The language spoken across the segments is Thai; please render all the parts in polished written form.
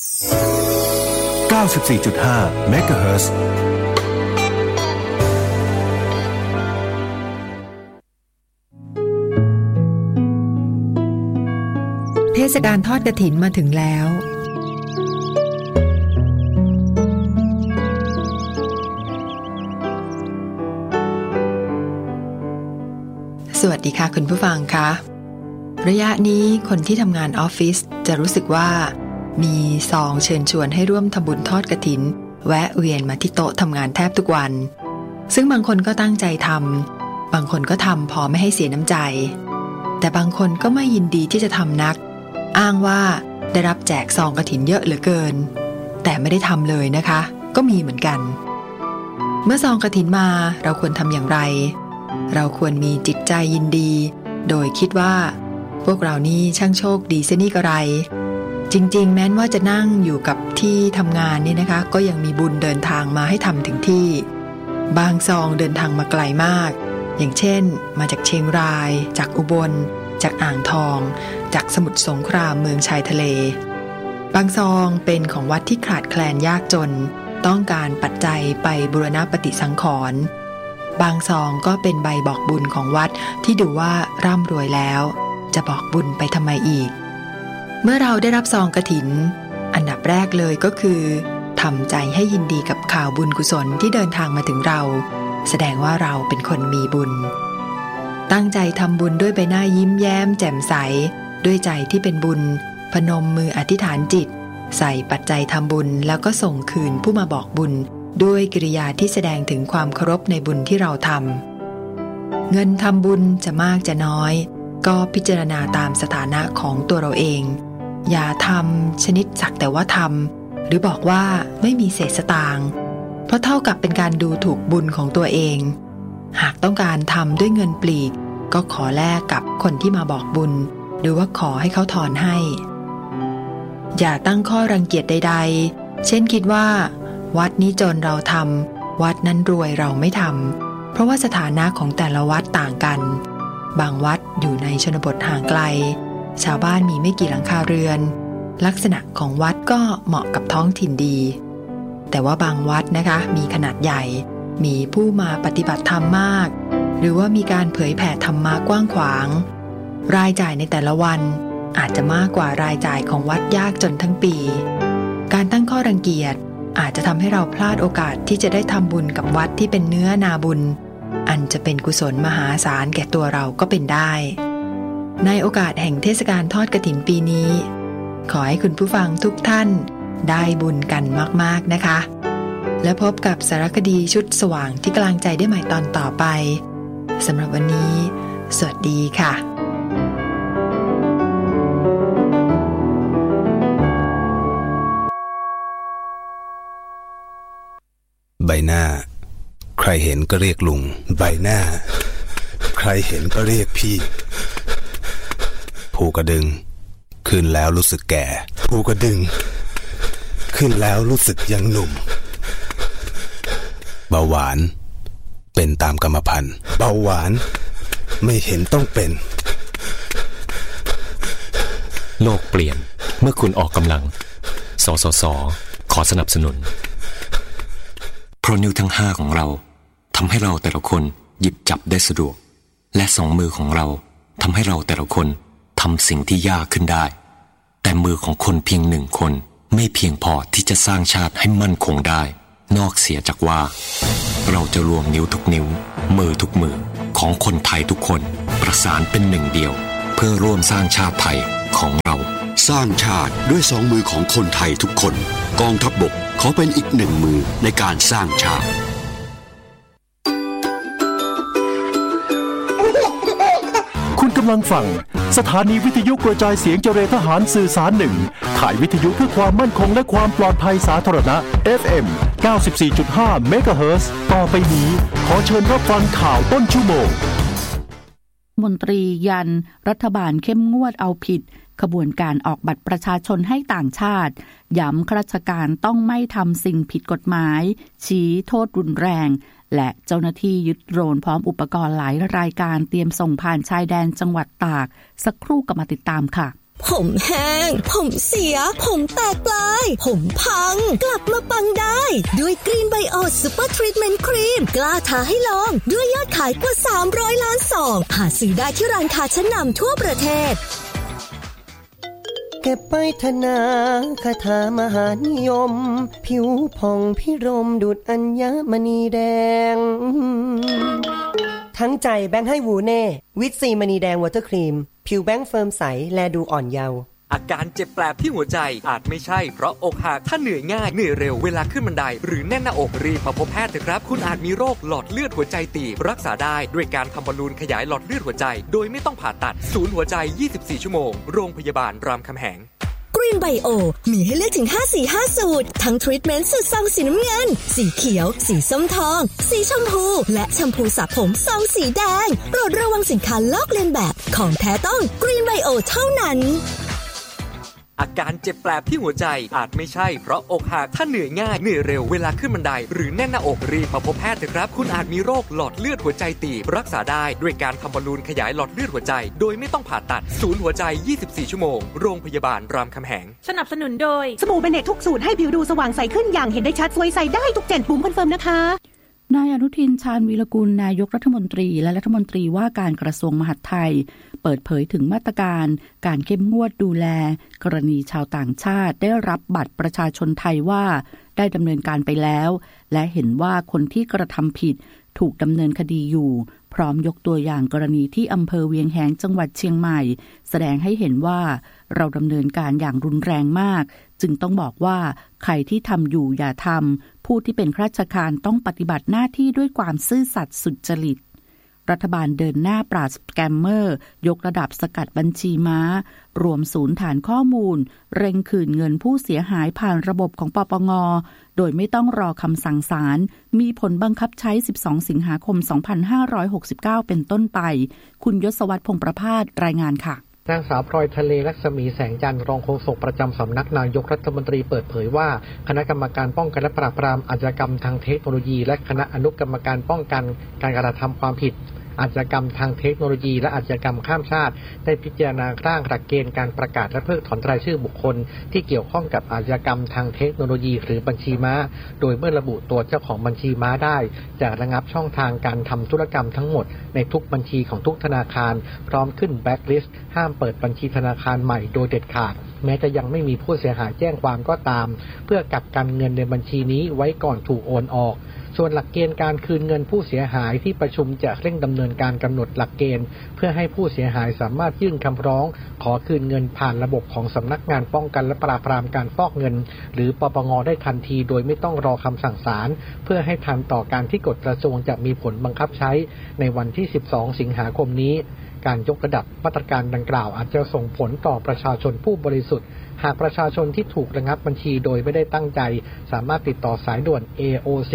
94.5 เมกะเฮิรตซ์เทศกาลทอดกฐินมาถึงแล้วสวัสดีค่ะคุณผู้ฟังคะระยะนี้คนที่ทำงานออฟฟิศจะรู้สึกว่ามีซองเชิญชวนให้ร่วมทำบุญทอดกฐินแวะเวียนมาที่โต๊ะทำงานแทบทุกวันซึ่งบางคนก็ตั้งใจทำบางคนก็ทำพอไม่ให้เสียน้ำใจแต่บางคนก็ไม่ยินดีที่จะทำนักอ้างว่าได้รับแจกซองกฐินเยอะเหลือเกินแต่ไม่ได้ทำเลยนะคะก็มีเหมือนกันเมื่อซองกฐินมาเราควรทำอย่างไรเราควรมีจิตใจยินดีโดยคิดว่าพวกเรานี่ช่างโชคดีเสียนี่กระไรจริงๆแม้ว่าจะนั่งอยู่กับที่ทำงานนี่นะคะก็ยังมีบุญเดินทางมาให้ทำถึงที่บางซองเดินทางมาไกลมากอย่างเช่นมาจากเชียงรายจากอุบลจากอ่างทองจากสมุทรสงครามเมืองชายทะเลบางซองเป็นของวัดที่ขาดแคลนยากจนต้องการปัจจัยไปบูรณปฏิสังขรณ์บางซองก็เป็นใบบอกบุญของวัดที่ดูว่าร่ำรวยแล้วจะบอกบุญไปทำไมอีกเมื่อเราได้รับซองกฐินอันดับแรกเลยก็คือทำใจให้ยินดีกับข่าวบุญกุศลที่เดินทางมาถึงเราแสดงว่าเราเป็นคนมีบุญตั้งใจทำบุญด้วยใบหน้ายิ้มแย้มแจ่มใสด้วยใจที่เป็นบุญพนมมืออธิษฐานจิตใส่ปัจจัยทำบุญแล้วก็ส่งคืนผู้มาบอกบุญด้วยกิริยาที่แสดงถึงความเคารพในบุญที่เราทำเงินทำบุญจะมากจะน้อยก็พิจารณาตามสถานะของตัวเราเองอย่าทำชนิดสักแต่ว่าทำหรือบอกว่าไม่มีเศษสตางค์เพราะเท่ากับเป็นการดูถูกบุญของตัวเองหากต้องการทำด้วยเงินปลีกก็ขอแลกกับคนที่มาบอกบุญหรือว่าขอให้เขาถอนให้อย่าตั้งข้อรังเกียจใดๆเช่นคิดว่าวัดนี้จนเราทำวัดนั้นรวยเราไม่ทำเพราะว่าสถานะของแต่ละวัดต่างกันบางวัดอยู่ในชนบทห่างไกลชาวบ้านมีไม่กี่หลังคาเรือนลักษณะของวัดก็เหมาะกับท้องถิ่นดีแต่ว่าบางวัดนะคะมีขนาดใหญ่มีผู้มาปฏิบัติธรรมมากหรือว่ามีการเผยแผ่ธรรมะกว้างขวางรายจ่ายในแต่ละวันอาจจะมากกว่ารายจ่ายของวัดยากจนทั้งปีการตั้งข้อรังเกียจอาจจะทำให้เราพลาดโอกาสที่จะได้ทำบุญกับวัดที่เป็นเนื้อนาบุญอันจะเป็นกุศลมหาศาลแก่ตัวเราก็เป็นได้ในโอกาสแห่งเทศกาลทอดกฐินปีนี้ขอให้คุณผู้ฟังทุกท่านได้บุญกันมากๆนะคะและพบกับสารคดีชุดสว่างที่กลางใจได้ใหม่ตอนต่อไปสำหรับวันนี้สวัสดีค่ะใบหน้าใครเห็นก็เรียกลุงใบหน้าใครเห็นก็เรียกพี่ภูกระดึงขึ้นแล้วรู้สึกแก่ภูกระดึงขึ้นแล้วรู้สึกยังหนุ่มเบาหวานเป็นตามกรรมพันธุ์เบาหวานไม่เห็นต้องเป็นโลกเปลี่ยนเมื่อคุณออกกำลังสสส.ขอสนับสนุนเพราะนิ้วทั้ง5ของเราทำให้เราแต่ละคนหยิบจับได้สะดวกและ2มือของเราทำให้เราแต่ละคนทำสิ่งที่ยากขึ้นได้แต่มือของคนเพียง1คนไม่เพียงพอที่จะสร้างชาติให้มั่นคงได้นอกเสียจากว่าเราจะรวมนิ้วทุกนิ้วมือทุกมือของคนไทยทุกคนประสานเป็นหนึ่งเดียวเพื่อร่วมสร้างชาติไทยของเราสร้างชาติด้วย2มือของคนไทยทุกคนกองทัพบกขอเป็นอีก1มือในการสร้างชาติคุณกำลังฟังสถานีวิทยุกระจายเสียงเจริญทหารสื่อสาร1ข่ายวิทยุเพื่อความมั่นคงและความปลอดภัยสาธารณะ FM 94.5 เมกะเฮิรตซ์ต่อไปนี้ขอเชิญรับฟังข่าวต้นชั่วโมงมนตรียันรัฐบาลเข้มงวดเอาผิดขบวนการออกบัตรประชาชนให้ต่างชาติย้ำข้าราชการต้องไม่ทำสิ่งผิดกฎหมายชี้โทษรุนแรงและเจ้าหน้าที่ยึดโดรนพร้อมอุปกรณ์หลายรายการเตรียมส่งผ่านชายแดนจังหวัดตากสักครู่กลับมาติดตามค่ะผมแห้งผมเสียผมแตกปลายผมพังกลับมาปังได้ด้วยกรีนไบโอซูเปอร์ทรีทเมนต์ครีมกล้าท้าให้ลองด้วยยอดขายกว่า300ล้านซองหาซื้อได้ที่ร้านค้าชั้นนำทั่วประเทศเก็บไปธนาคาถามหานิยมผิวผ่องพิรมดุจอัญมณีแดงทั้งใจแบงค์ให้วูเน่วิตซีมณีแดงวอเตอร์ครีมผิวแบงค์เฟิร์มใสแลดูอ่อนเยาว์อาการเจ็บแปลบที่หัวใจอาจไม่ใช่เพราะอกหักถ้าเหนื่อยง่ายเหนื่อยเร็วเวลาขึ้นบันไดหรือแน่นหน้าอกรีบมาพบแพทย์เถอะครับคุณอาจมีโรคหลอดเลือดหัวใจตีบรักษาได้ด้วยการทำบอลลูนขยายหลอดเลือดหัวใจโดยไม่ต้องผ่าตัดศูนย์หัวใจ24ชั่วโมงโรงพยาบาลรามคำแหงกรีนไบโอมีให้เลือกถึง5สี5สูตรทั้งทรีทเมนต์สูตรซองสีน้ำเงินสีเขียวสีส้มทองสีชมพูและแชมพูสระผมซองสีแดงโปรดระวังสินค้าลอกเลียนแบบของแท้ต้องกรีนไบโอเท่านั้นอาการเจ็บแปลบที่หัวใจอาจไม่ใช่เพราะอกหักถ้าเหนื่อยง่ายเหนื่อยเร็วเวลาขึ้นบันไดหรือแน่นหน้าอกรีบมาพบแพทย์เถอะครับคุณอาจมีโรคหลอดเลือดหัวใจตีบรักษาได้ด้วยการทำบอลลูนขยายหลอดเลือดหัวใจโดยไม่ต้องผ่าตัดศูนย์หัวใจ24ชั่วโมงโรงพยาบาลรามคำแหงสนับสนุนโดยสบู่เบเนตทุกสูตรให้ผิวดูสว่างใสขึ้นอย่างเห็นได้ชัดสวยใสได้ทุก7ปุ่มคอนเฟิร์มนะคะนายอนุทินชาญวีรกุลนายกรัฐมนตรีและรัฐมนตรีว่าการกระทรวงมหาดไทยเปิดเผยถึงมาตรการการเข้มงวดดูแลกรณีชาวต่างชาติได้รับบัตรประชาชนไทยว่าได้ดำเนินการไปแล้วและเห็นว่าคนที่กระทำผิดถูกดำเนินคดีอยู่พร้อมยกตัวอย่างกรณีที่อำเภอเวียงแหงจังหวัดเชียงใหม่แสดงให้เห็นว่าเราดำเนินการอย่างรุนแรงมากจึงต้องบอกว่าใครที่ทำอยู่อย่าทำผู้ที่เป็นข้าราชการต้องปฏิบัติหน้าที่ด้วยความซื่อสัตย์สุจริตรัฐบาลเดินหน้าปราบสแกมเมอร์ยกระดับสกัดบัญชีม้ารวมศูนย์ฐานข้อมูลเร่งคืนเงินผู้เสียหายผ่านระบบของปปงโดยไม่ต้องรอคำสั่งศาลมีผลบังคับใช้12สิงหาคม2569เป็นต้นไปคุณยศวรรษ พงษ์ประภาสรายงานค่ะนางสาวพลอยทะเลลักษมีแสงจันทร์รองโฆษกประจำสำนักนายกรัฐมนตรีเปิดเผยว่าคณะกรรมการป้องกันและปราบปรามอาชญากรรมทางเทคโนโลยีและคณะอนุกรรมการป้องกันการกระทำความผิดอาชญากรรมทางเทคโนโลยีและอาชญากรรมข้ามชาติได้พิจารณาร่างหลักเกณฑ์การประกาศและเพิกถอนรายชื่อบุคคลที่เกี่ยวข้องกับอาชญากรรมทางเทคโนโลยีหรือบัญชีม้าโดยเมื่อระบุตัวเจ้าของบัญชีม้าได้จะระงับช่องทางการทำธุรกรรมทั้งหมดในทุกบัญชีของทุกธนาคารพร้อมขึ้นแบล็คลิสต์ห้ามเปิดบัญชีธนาคารใหม่โดยเด็ดขาดแม้จะยังไม่มีผู้เสียหายแจ้งความก็ตามเพื่อกักกันเงินในบัญชีนี้ไว้ก่อนถูกโอนออกส่วนหลักเกณฑ์การคืนเงินผู้เสียหายที่ประชุมจะเร่งดำเนินการกำหนดหลักเกณฑ์เพื่อให้ผู้เสียหายสามารถยื่นคำร้องขอคืนเงินผ่านระบบของสำนักงานป้องกันและปราบปรามการฟอกเงินหรือปปงได้ทันทีโดยไม่ต้องรอคำสั่งศาลเพื่อให้ทันต่อการที่กฎกระทรวงจะมีผลบังคับใช้ในวันที่12สิงหาคมนี้การยกระดับมาตรการดังกล่าวอาจจะส่งผลต่อประชาชนผู้บริสุทธิ์หากประชาชนที่ถูกระงับบัญชีโดยไม่ได้ตั้งใจสามารถติดต่อสายด่วน AOC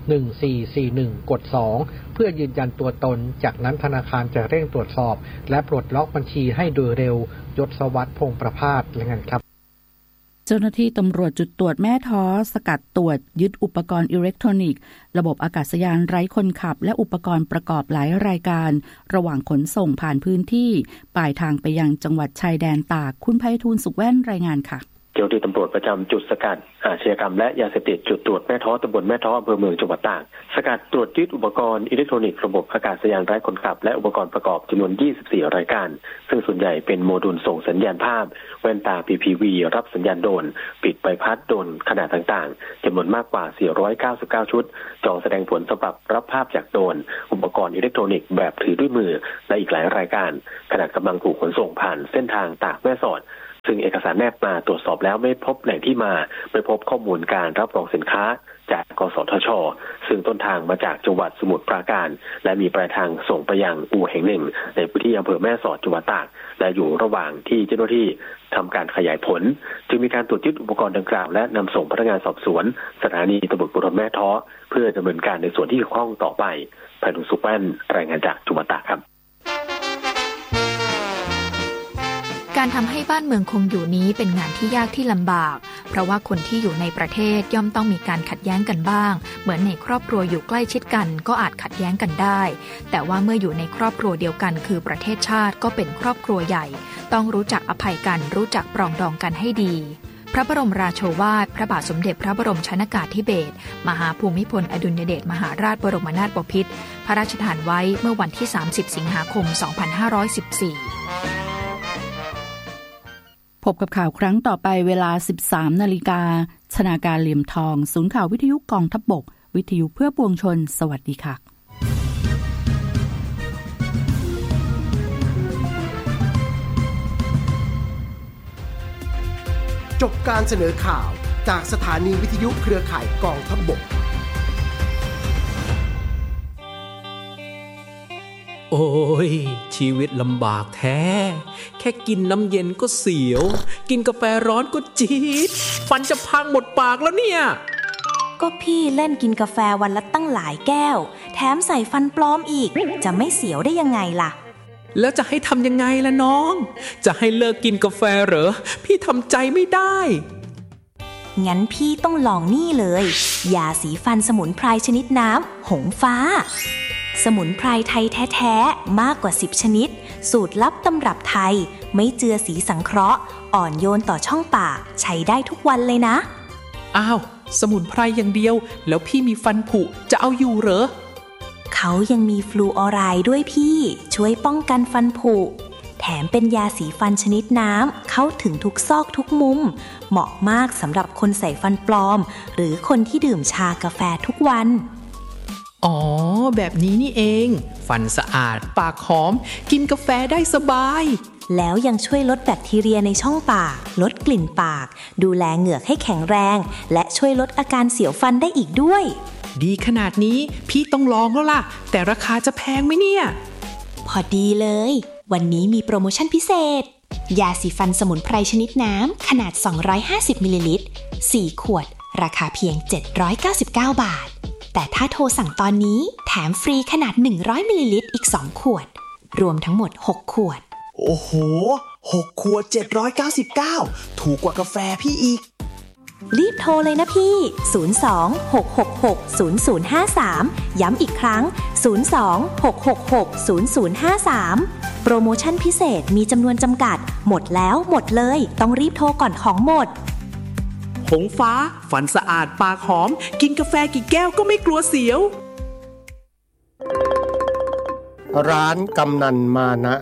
1441กด2เพื่อยืนยันตัวตนจากนั้นธนาคารจะเร่งตรวจสอบและปลดล็อกบัญชีให้โดยเร็วยศวรรษ พงษ์ประภาสรายงานครับเจ้าหน้าที่ตำรวจจุดตรวจแม่ท้อสกัดตรวจยึดอุปกรณ์อิเล็กทรอนิกส์ระบบอากาศยานไร้คนขับและอุปกรณ์ประกอบหลายรายการระหว่างขนส่งผ่านพื้นที่ปลายทางไปยังจังหวัดชายแดนตากคุณไพฑูรย์สุขแว่นรายงานค่ะเจ้าหน้าที่ตำรวจประจำจุดสกัดอาชญากรรมและยาเสพติดจุดตรวจแม่ท้อตำบลแม่ท้ออำเภอเมืองจังหวัดตากสกัดตรวจยึดอุปกรณ์อิเล็กทรอนิกส์ระบบอากาศยานไร้คนขับและอุปกรณ์ประกอบจำนวน24รายการซึ่งส่วนใหญ่เป็นโมดูลส่งสัญญาณภาพแว่นตา PPV รับสัญญาณโดรนปิดใบพัดโดรนขนาดต่างๆจำนวนมากกว่า499ชุดจอแสดงผลสำหรับรับภาพจากโดรนอุปกรณ์อิเล็กทรอนิกส์แบบถือด้วยมือและอีกหลายรายการขณะกำลังถูกขนส่งผ่านเส้นทางตากแม่สอดซึ่งเอกสารแนบมาตรวจสอบแล้วไม่พบแหล่งที่มาไม่พบข้อมูลการรับรองสินค้าจากกสทช.ซึ่งต้นทางมาจากจังหวัดสมุทรปราการและมีปลายทางส่งไปยังอู่แห่งหนึ่งในพื้นที่อำเภอแม่สอดจังหวัดตากและอยู่ระหว่างที่เจ้าหน้าที่ทำการขยายผลจึงมีการตรวจยึดอุปกรณ์ดังกล่าวและนำส่งพนักงานสอบสวนสถานีตำรวจภูธรแม่ท้อเพื่อดำเนินการในส่วนที่เกี่ยวข้องต่อไปไพฑูรย์สุขแว่นรายงานจากจังหวัดตากครับกการทำให้บ้านเมืองคงอยู่นี้เป็นงานที่ยากที่ลำบากเพราะว่าคนที่อยู่ในประเทศย่อมต้องมีการขัดแย้งกันบ้างเหมือนในครอบครัวอยู่ใกล้ชิดกันก็อาจขัดแย้งกันได้แต่ว่าเมื่ออยู่ในครอบครัวเดียวกันคือประเทศชาติก็เป็นครอบครัวใหญ่ต้องรู้จักอภัยกันรู้จักปรองดองกันให้ดีพระบรมราโชวาทพระบาทสมเด็จพระบรมชนกาธิเบศรมหาภูมิพลอดุลยเดชมหาราชบรมนาถบพิตรพระราชทานไว้เมื่อวันที่30สิงหาคม2514 พบกับข่าวครั้งต่อไปเวลา 13 นาฬิกาชนาการเหลี่ยมทองศูนย์ข่าววิทยุกองทัพบกวิทยุเพื่อปวงชนสวัสดีค่ะจบการเสนอข่าวจากสถานีวิทยุเครือข่ายกองทัพบกโอ้ยชีวิตลำบากแท้แค่กินน้ำเย็นก็เสียวกินกาแฟร้อนก็จี๊ดฟันจะพังหมดปากแล้วเนี่ยก็พี่เล่นกินกาแฟวันละตั้งหลายแก้วแถมใส่ฟันปลอมอีกจะไม่เสียวได้ยังไงล่ะแล้วจะให้ทำยังไงล่ะน้องจะให้เลิกกินกาแฟเหรอพี่ทำใจไม่ได้งั้นพี่ต้องลองนี่เลยยาสีฟันสมุนไพรชนิดน้ำหงฟ้าสมุนไพรไทยแท้ๆมากกว่า10ชนิดสูตรลับตำรับไทยไม่เจือสีสังเคราะห์อ่อนโยนต่อช่องปากใช้ได้ทุกวันเลยนะอ้าวสมุนไพรอย่างเดียวแล้วพี่มีฟันผุจะเอาอยู่เหรอเขายังมีฟลูออไรด์ด้วยพี่ช่วยป้องกันฟันผุแถมเป็นยาสีฟันชนิดน้ำเข้าถึงทุกซอกทุกมุมเหมาะมากสำหรับคนใส่ฟันปลอมหรือคนที่ดื่มชากาแฟทุกวันอ๋อแบบนี้นี่เองฟันสะอาดปากหอมกินกาแฟได้สบายแล้วยังช่วยลดแบคทีเรียในช่องปากลดกลิ่นปากดูแลเหงือกให้แข็งแรงและช่วยลดอาการเสียวฟันได้อีกด้วยดีขนาดนี้พี่ต้องลองแล้วล่ะแต่ราคาจะแพงไหมเนี่ยพอดีเลยวันนี้มีโปรโมชั่นพิเศษยาสีฟันสมุนไพรชนิดน้ำขนาด250มิลลิลิตร4ขวดราคาเพียง799บาทแต่ถ้าโทรสั่งตอนนี้แถมฟรีขนาด100มิลลิลิตรอีก2ขวดรวมทั้งหมด6ขวดโอ้โห6ขวด799ถูกกว่ากาแฟพี่อีกรีบโทรเลยนะพี่02-666-0053ย้ำอีกครั้ง02-666-0053โปรโมชั่นพิเศษมีจำนวนจำกัดหมดแล้วหมดเลยต้องรีบโทรก่อนของหมดหงฟ้าฟันสะอาดปากหอมกินกาแฟกี่แก้วก็ไม่กลัวเสียวร้านกำนันมานะ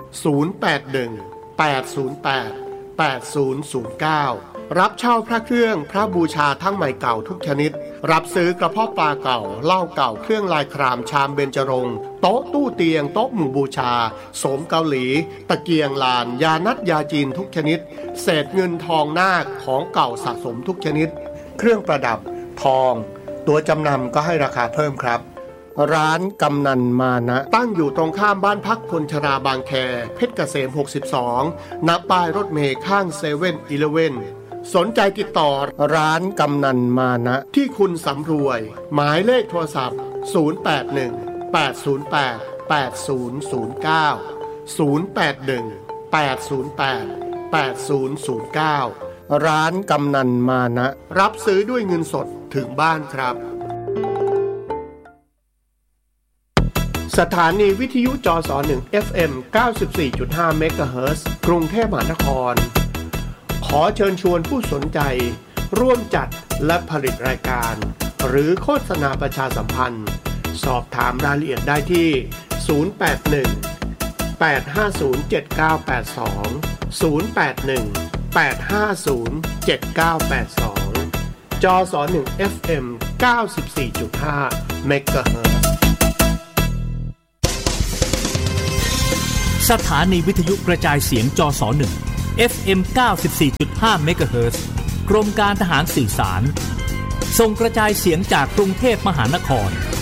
081-808-8009รับเช่าพระเครื่องพระบูชาทั้งใหม่เก่าทุกชนิดรับซื้อกระเพาะปลาเก่าเหล้าเก่าเครื่องลายครามชามเบญจรงค์โต๊ะตู้เตียงโต๊ะหมู่บูชาโสมเกาหลีตะเกียงลานยานัดยาจีนทุกชนิดเศษเงินทองนาคของเก่าสะสมทุกชนิดเครื่องประดับทองตัวจำนำก็ให้ราคาเพิ่มครับร้านกำนันมานะตั้งอยู่ตรงข้ามบ้านพักคนชราบางแคเพชรเกษม62ณป้ายรถเมล์ข้างเซเว่นอีเลฟเว่นสนใจติดต่อร้านกำนันมานะที่คุณสำรวยหมายเลขโทรศัพท์081-808-8009 ร้านกำนันมานะรับซื้อด้วยเงินสดถึงบ้านครับสถานีวิทยุจส1 FM 94.5 เมกะเฮิรตซ์กรุงเทพมหานครขอเชิญชวนผู้สนใจร่วมจัดและผลิตรายการหรือโฆษณาประชาสัมพันธ์สอบถามรายละเอียดได้ที่ 081-850-7982 081-850-7982 จส1 FM 94.5 เมกะเฮิรตซ์สถานีวิทยุกระจายเสียงจส1 FM 94.5 เมกะเฮิรตซ์กรมการทหารสื่อสารส่งกระจายเสียงจากกรุงเทพมหานคร